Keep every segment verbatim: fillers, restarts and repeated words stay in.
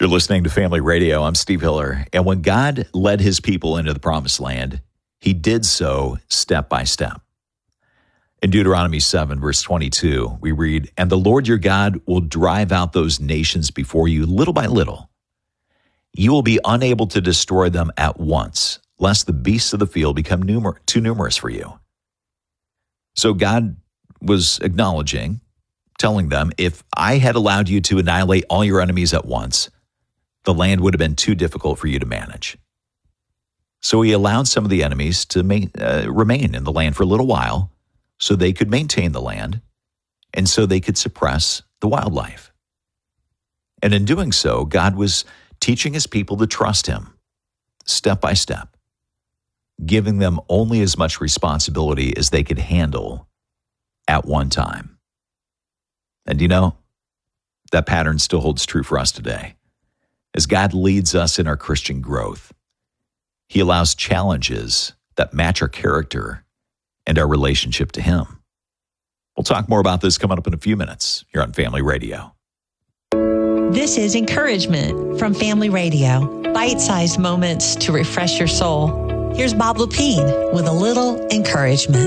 You're listening to Family Radio. I'm Steve Hiller. And when God led his people into the promised land, he did so step by step. In Deuteronomy seven, verse twenty-two, we read, "And the Lord your God will drive out those nations before you little by little. You will be unable to destroy them at once, lest the beasts of the field become numer- too numerous for you." So God was acknowledging, telling them, if I had allowed you to annihilate all your enemies at once, the land would have been too difficult for you to manage. So he allowed some of the enemies to ma- uh, remain in the land for a little while so they could maintain the land and so they could suppress the wildlife. And in doing so, God was teaching his people to trust him step by step, giving them only as much responsibility as they could handle at one time. And you know, that pattern still holds true for us today. As God leads us in our Christian growth, he allows challenges that match our character and our relationship to him. We'll talk more about this coming up in a few minutes here on Family Radio. This is Encouragement from Family Radio. Bite-sized moments to refresh your soul. Here's Bob Lepine with a little encouragement.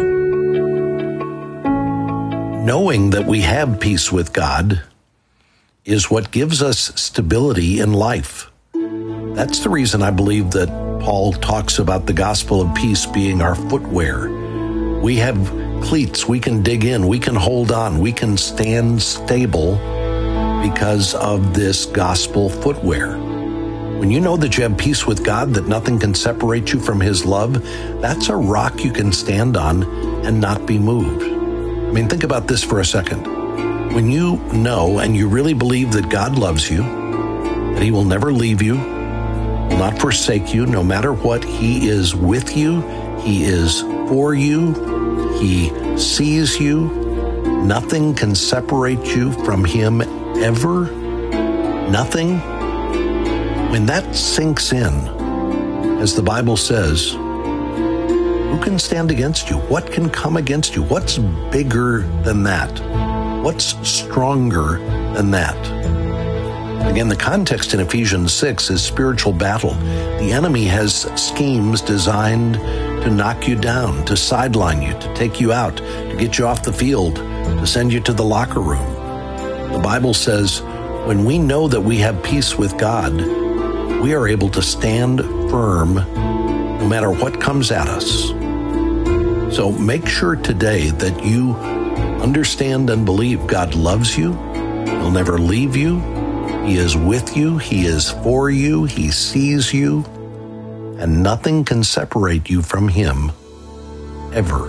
Knowing that we have peace with God is what gives us stability in life. That's the reason I believe that Paul talks about the gospel of peace being our footwear. We have cleats, we can dig in, we can hold on, we can stand stable because of this gospel footwear. When you know that you have peace with God, that nothing can separate you from his love, that's a rock you can stand on and not be moved. I mean, think about this for a second. When you know and you really believe that God loves you, that he will never leave you, will not forsake you, no matter what, he is with you, he is for you, he sees you, nothing can separate you from him ever, nothing. When that sinks in, as the Bible says, who can stand against you? What can come against you? What's bigger than that? What's stronger than that? Again, the context in Ephesians six is spiritual battle. The enemy has schemes designed to knock you down, to sideline you, to take you out, to get you off the field, to send you to the locker room. The Bible says, when we know that we have peace with God, we are able to stand firm no matter what comes at us. So make sure today that you understand and believe God loves you. He'll never leave you. He is with you. He is for you. He sees you. And nothing can separate you from him ever.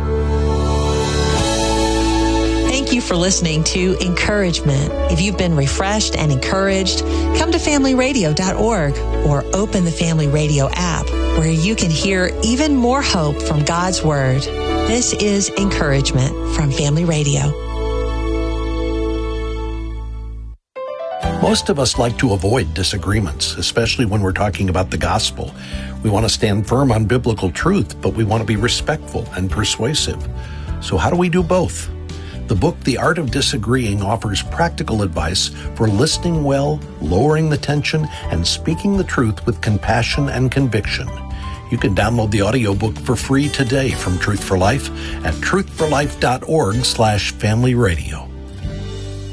Thank you for listening to Encouragement. If you've been refreshed and encouraged, come to family radio dot org or open the Family Radio app where you can hear even more hope from God's Word. This is Encouragement from Family Radio. Most of us like to avoid disagreements, especially when we're talking about the gospel. We want to stand firm on biblical truth, but we want to be respectful and persuasive. So how do we do both? The book, The Art of Disagreeing, offers practical advice for listening well, lowering the tension, and speaking the truth with compassion and conviction. You can download the audiobook for free today from Truth for Life at truth for life dot org slash family radio.